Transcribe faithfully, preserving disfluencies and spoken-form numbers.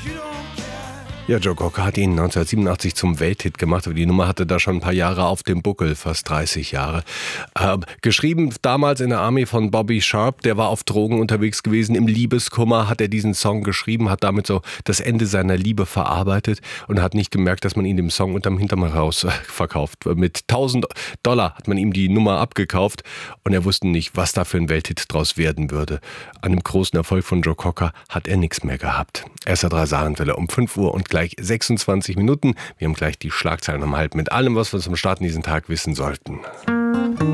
Ja, Joe Cocker hat ihn neunzehnhundertsiebenundachtzig zum Welthit gemacht, aber die Nummer hatte da schon ein paar Jahre auf dem Buckel, fast dreißig Jahre. Äh, geschrieben damals in der Army von Bobby Sharp, der war auf Drogen unterwegs gewesen. Im Liebeskummer hat er diesen Song geschrieben, hat damit so das Ende seiner Liebe verarbeitet und hat nicht gemerkt, dass man ihn dem Song unterm Hintern raus äh, verkauft. Mit tausend Dollar hat man ihm die Nummer abgekauft und er wusste nicht, was da für ein Welthit draus werden würde. An dem großen Erfolg von Joe Cocker hat er nichts mehr gehabt. S R drei Saarlandwelle um fünf Uhr und gleich sechsundzwanzig Minuten. Wir haben gleich die Schlagzeilen um halb mit allem, was wir zum Starten diesen Tag wissen sollten.